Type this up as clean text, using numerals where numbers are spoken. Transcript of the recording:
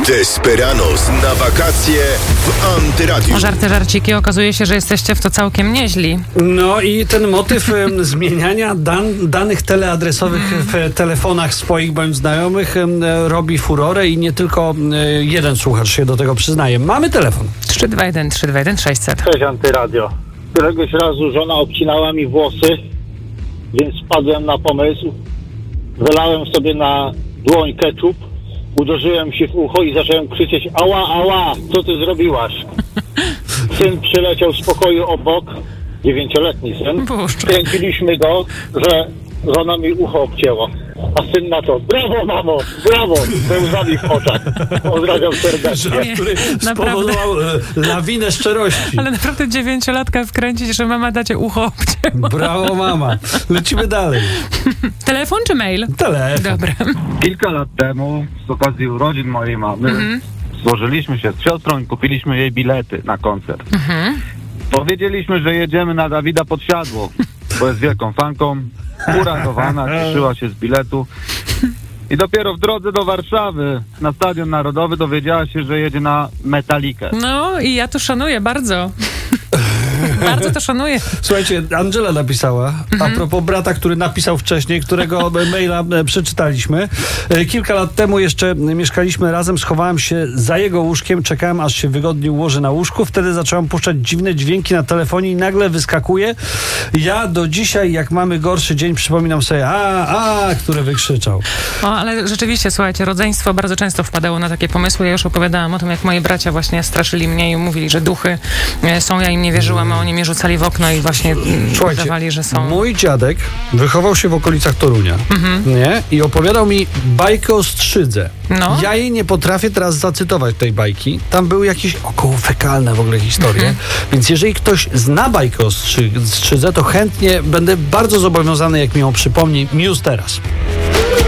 Desperados na wakacje w Antyradiu. Żarciki, okazuje się, że jesteście w to całkiem nieźli. No i ten motyw zmieniania danych teleadresowych w telefonach swoich bądź znajomych robi furorę i nie tylko jeden słuchacz się do tego przyznaje. Mamy telefon. 321 600. Cześć Antyradio. Któregoś razu żona obcinała mi włosy, więc wpadłem na pomysł. Wylałem sobie na dłoń ketchup, uderzyłem się w ucho i zacząłem krzyczeć: ała, ała, co ty zrobiłaś? Syn przyleciał z pokoju obok, 9-letni syn. Kręciliśmy go, że żona mi ucho obcięła. A syn na to: brawo mamo, brawo, ze łzami w oczach. Pozdrawiam serdecznie. Który spowodował lawinę szczerości. Ale naprawdę 9-latka wkręcić, że mama da cię ucho obcięła. Brawo mama. Lecimy dalej. Telefon czy mail? Telefon. Dobra. Kilka lat temu z okazji urodzin mojej mamy złożyliśmy się z siostrą i kupiliśmy jej bilety na koncert. Powiedzieliśmy, że jedziemy na Dawida Podsiadło, bo jest wielką fanką, uradowana, cieszyła się z biletu. I dopiero w drodze do Warszawy na Stadion Narodowy dowiedziała się, że jedzie na Metalikę. No i ja to szanuję bardzo. Bardzo to szanuję. Słuchajcie, Angela napisała, a propos brata, który napisał wcześniej, którego maila przeczytaliśmy. Kilka lat temu jeszcze mieszkaliśmy razem, schowałem się za jego łóżkiem, czekałem, aż się wygodnie ułoży na łóżku. Wtedy zacząłem puszczać dziwne dźwięki na telefonie i nagle wyskakuje. Ja do dzisiaj, jak mamy gorszy dzień, przypominam sobie które wykrzyczał. O, ale rzeczywiście, słuchajcie, rodzeństwo bardzo często wpadało na takie pomysły. Ja już opowiadałam o tym, jak moi bracia właśnie straszyli mnie i mówili, że duchy są. Ja im nie wierzyłam, a oni mnie rzucali w okno i właśnie udawali, że są. Mój dziadek wychował się w okolicach Torunia, nie? I opowiadał mi bajkę o Strzydze. No. Ja jej nie potrafię teraz zacytować, tej bajki. Tam były jakieś okołofekalne w ogóle historie. Więc jeżeli ktoś zna bajkę o Strzydze, to chętnie będę bardzo zobowiązany, jak mi ją przypomni, już teraz.